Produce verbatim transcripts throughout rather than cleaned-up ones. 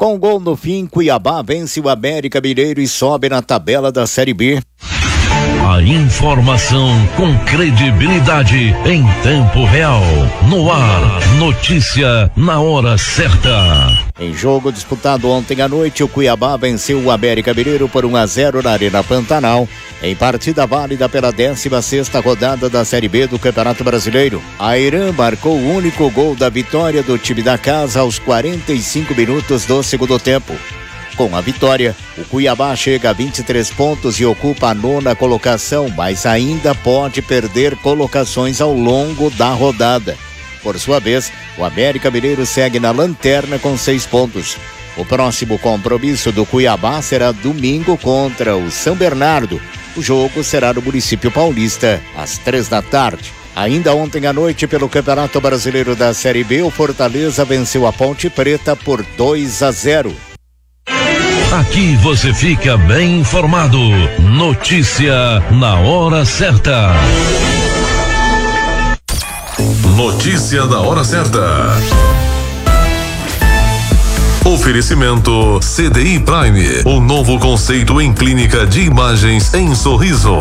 Com gol no fim, Cuiabá vence o América Mineiro e sobe na tabela da Série B. A informação com credibilidade em tempo real. No ar, notícia na hora certa. Em jogo disputado ontem à noite, o Cuiabá venceu o América Mineiro por um a zero na Arena Pantanal, em partida válida pela décima sexta rodada da Série B do Campeonato Brasileiro. Airan marcou o único gol da vitória do time da casa aos quarenta e cinco minutos do segundo tempo. Com a vitória, o Cuiabá chega a vinte e três pontos e ocupa a nona colocação, mas ainda pode perder colocações ao longo da rodada. Por sua vez, o América Mineiro segue na lanterna com seis pontos. O próximo compromisso do Cuiabá será domingo contra o São Bernardo. O jogo será no município paulista, às três da tarde. Ainda ontem à noite, pelo Campeonato Brasileiro da Série B, o Fortaleza venceu a Ponte Preta por dois a zero. Aqui você fica bem informado. Notícia na hora certa. Notícia da hora certa. Oferecimento C D I Prime, o novo conceito em clínica de imagens em Sorriso.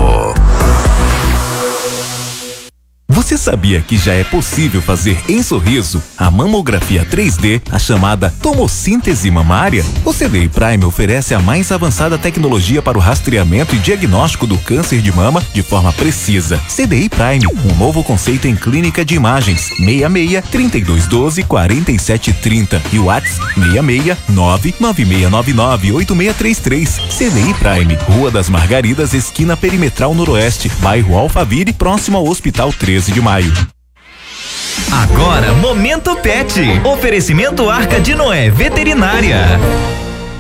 Você sabia que já é possível fazer em Sorriso a mamografia três D, a chamada tomossíntese mamária? O C D I Prime oferece a mais avançada tecnologia para o rastreamento e diagnóstico do câncer de mama de forma precisa. C D I Prime, um novo conceito em clínica de imagens. seis seis, trinta e dois doze, quarenta e sete trinta e o WhatsApp seis seis nove nove seis nove nove oito seis três três. C D I Prime, Rua das Margaridas, esquina Perimetral Noroeste, bairro Alphaville, próximo ao Hospital treze de maio. Agora, Momento Pet. Oferecimento Arca de Noé Veterinária.